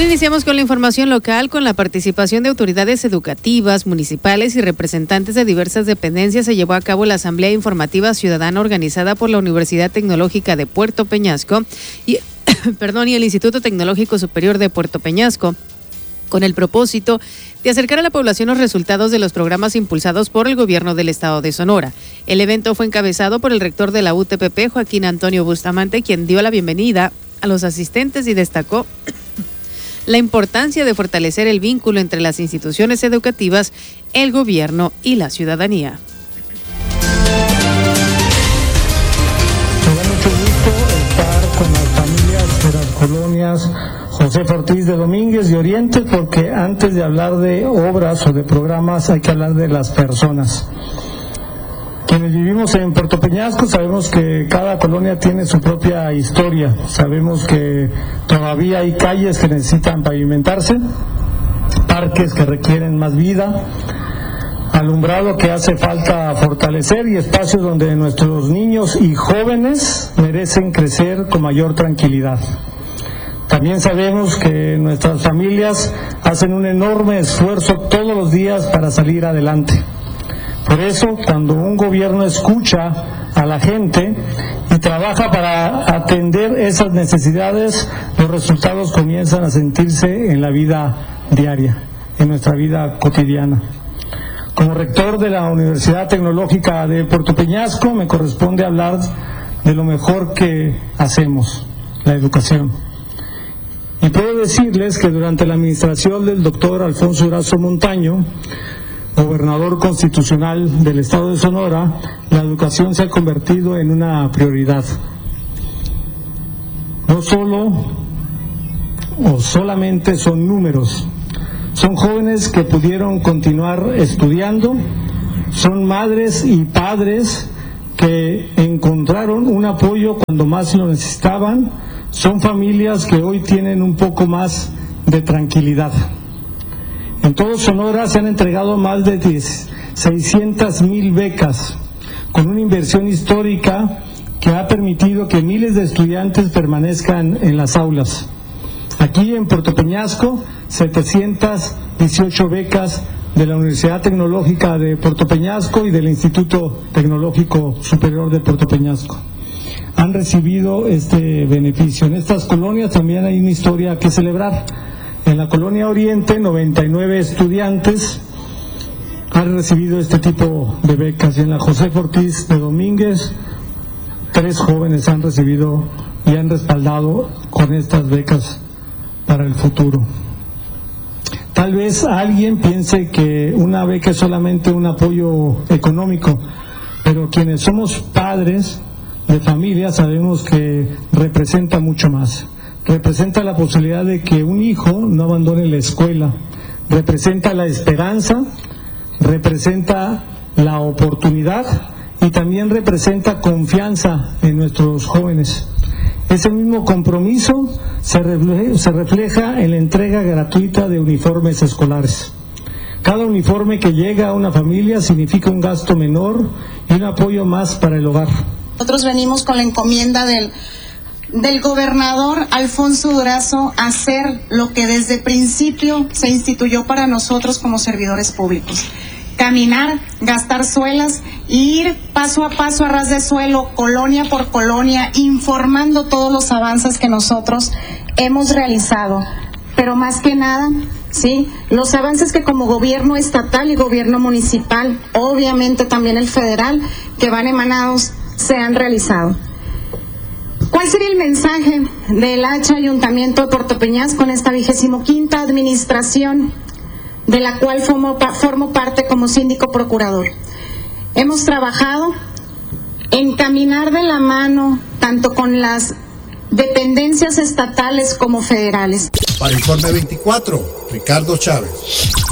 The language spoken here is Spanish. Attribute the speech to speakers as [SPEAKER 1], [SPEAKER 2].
[SPEAKER 1] Bien, iniciamos con la información local. Con la participación de autoridades educativas, municipales y representantes de diversas dependencias, se llevó a cabo la Asamblea Informativa Ciudadana organizada por la Universidad Tecnológica de Puerto Peñasco y el Instituto Tecnológico Superior de Puerto Peñasco, con el propósito de acercar a la población los resultados de los programas impulsados por el gobierno del estado de Sonora. El evento fue encabezado por el rector de la UTPP, Joaquín Antonio Bustamante, quien dio la bienvenida a los asistentes y destacó la importancia de fortalecer el vínculo entre las instituciones educativas, el gobierno y la ciudadanía.
[SPEAKER 2] Me da mucho gusto estar con las familias de las colonias José Ortiz de Domínguez y Oriente, porque antes de hablar de obras o de programas hay que hablar de las personas. Quienes vivimos en Puerto Peñasco sabemos que cada colonia tiene su propia historia, sabemos que todavía hay calles que necesitan pavimentarse, parques que requieren más vida, alumbrado que hace falta fortalecer y espacios donde nuestros niños y jóvenes merecen crecer con mayor tranquilidad. También sabemos que nuestras familias hacen un enorme esfuerzo todos los días para salir adelante. Por eso, cuando un gobierno escucha a la gente y trabaja para atender esas necesidades, los resultados comienzan a sentirse en la vida diaria, en nuestra vida cotidiana. Como rector de la Universidad Tecnológica de Puerto Peñasco, me corresponde hablar de lo mejor que hacemos, la educación. Y puedo decirles que durante la administración del doctor Alfonso Durazo Montaño, gobernador constitucional del estado de Sonora, la educación se ha convertido en una prioridad. No solo o solamente son números, son jóvenes que pudieron continuar estudiando, son madres y padres que encontraron un apoyo cuando más lo necesitaban, son familias que hoy tienen un poco más de tranquilidad. En todo Sonora se han entregado más de 600,000 becas, con una inversión histórica que ha permitido que miles de estudiantes permanezcan en las aulas. Aquí en Puerto Peñasco, 718 becas de la Universidad Tecnológica de Puerto Peñasco y del Instituto Tecnológico Superior de Puerto Peñasco han recibido este beneficio. En estas colonias también hay una historia que celebrar. En la colonia Oriente, 99 estudiantes han recibido este tipo de becas, y en la José Ortiz de Domínguez, 3 jóvenes han recibido y han respaldado con estas becas para el futuro. Tal vez alguien piense que una beca es solamente un apoyo económico, pero quienes somos padres de familia sabemos que representa mucho más. Representa la posibilidad de que un hijo no abandone la escuela, representa la esperanza, representa la oportunidad y también representa confianza en nuestros jóvenes. Ese mismo compromiso se refleja en la entrega gratuita de uniformes escolares. Cada uniforme que llega a una familia significa un gasto menor y un apoyo más para el hogar.
[SPEAKER 3] Nosotros venimos con la encomienda del gobernador Alfonso Durazo a hacer lo que desde el principio se instituyó para nosotros como servidores públicos. Caminar, gastar suelas, ir paso a paso a ras de suelo, colonia por colonia, informando todos los avances que nosotros hemos realizado. Pero más que nada, sí, los avances que como gobierno estatal y gobierno municipal, obviamente también el federal, que van emanados, se han realizado. ¿Cuál sería el mensaje del Ayuntamiento de Puerto Peñasco en esta 25ª administración, de la cual formo parte como síndico procurador? Hemos trabajado en caminar de la mano tanto con las dependencias estatales como federales.
[SPEAKER 4] Para Informe 24, Ricardo Chávez.